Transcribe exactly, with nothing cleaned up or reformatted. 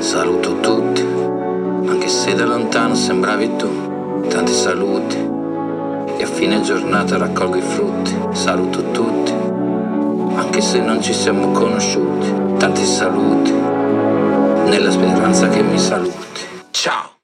Saluto tutti, anche se da lontano sembravi tu. Tanti saluti, e a fine giornata raccolgo i frutti. Saluto tutti, anche se non ci siamo conosciuti. Tanti saluti, nella speranza che mi saluti. Ciao!